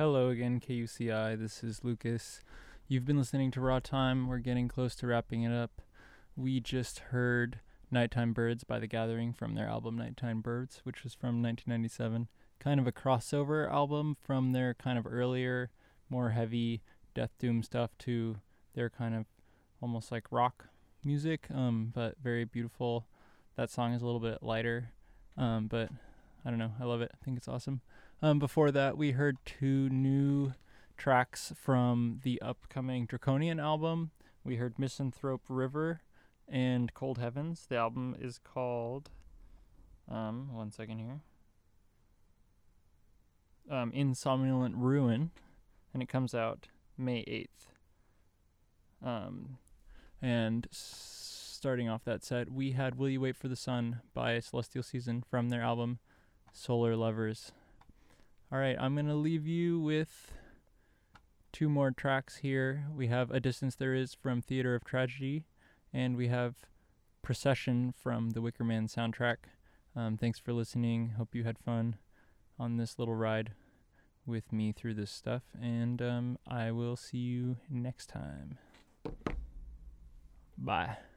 Hello again, KUCI. This is Lucas. You've been listening to Raw Time. We're getting close to wrapping it up. We just heard Nighttime Birds by The Gathering from their album Nighttime Birds, which was from 1997. Kind of a crossover album from their kind of earlier, more heavy death doom stuff to their kind of almost like rock music, but very beautiful. That song is a little bit lighter, but I don't know. I love it. I think it's awesome. Before that, we heard two new tracks from the upcoming Draconian album. We heard Misanthrope River and Cold Heavens. The album is called, one second here, Insomnolent Ruin, and it comes out May 8th. And starting off that set, we had Will You Wait for the Sun by Celestial Season from their album Solar Lovers. All right, I'm going to leave you with two more tracks here. We have A Distance There Is from Theater of Tragedy, and we have Procession from the Wicker Man soundtrack. Thanks for listening. Hope you had fun on this little ride with me through this stuff, and I will see you next time. Bye.